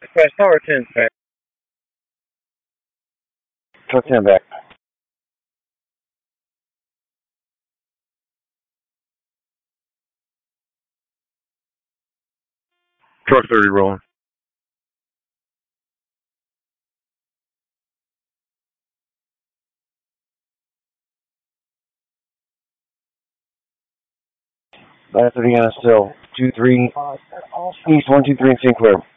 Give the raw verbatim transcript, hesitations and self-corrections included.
Press power ten back. Truck ten back. Truck thirty rolling. That's Indiana still. two three East one two three and Sinclair.